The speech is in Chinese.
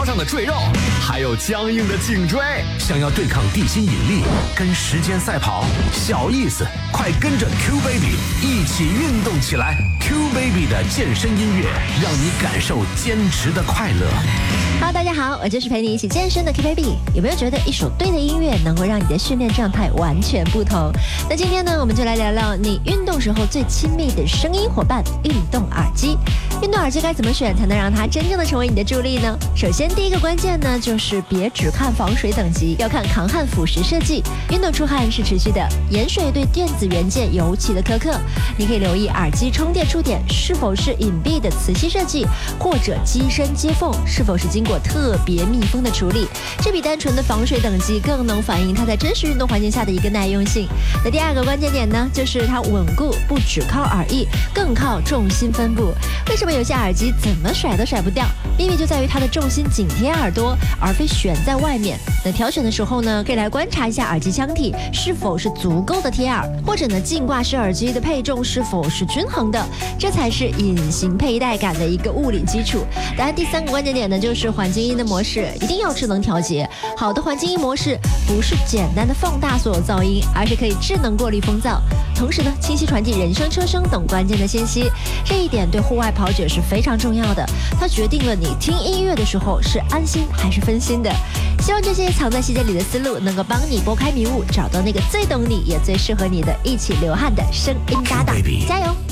上的赘肉，还有僵硬的颈椎。 想要对抗地心引力，跟时间赛跑，小意思，快跟着 Q Baby 一起运动起来。Q Baby 的健身音乐，让你感受坚持的快乐。 Hello， 大家好，我就是陪你一起健身的 Q Baby。有没有觉得一首对的音乐能够让你的训练状态完全不同？那今天呢，我们就来聊聊你运动时候最亲密的声音伙伴——运动耳机。运动耳机该怎么选才能让它真正的成为你的助力呢？首先，第一个关键呢，就是别只看防水等级，要看抗汗腐蚀设计。运动出汗是持续的，盐水对电子元件尤其的苛刻。你可以留意耳机充电触点是否是隐蔽的磁吸设计，或者机身接缝是否是经过特别密封的处理。这比单纯的防水等级更能反映它在真实运动环境下的一个耐用性。那第二个关键点呢，就是它稳固，不只靠耳翼，更靠重心分布。为什么有些耳机怎么甩都甩不掉？秘密就在于它的重心紧贴耳朵，而非悬在外面。那挑选的时候呢，可以来观察一下耳机腔体是否是足够的贴耳，或者呢，镜挂式耳机的配重是否是均衡的，这才是隐形佩戴感的一个物理基础。当然，第三个关键点呢，就是环境音的模式一定要智能调节。好的环境音模式不是简单的放大所有噪音，而是可以智能过滤风噪，同时呢，清晰传递人声、车声等关键的信息。这一点对户外跑者是非常重要的，它决定了你听音乐的时候是安心还是分心的。希望这些藏在细节里的思路能够帮你拨开迷雾，找到那个最懂你也最适合你的一起流汗的声音搭档。加油！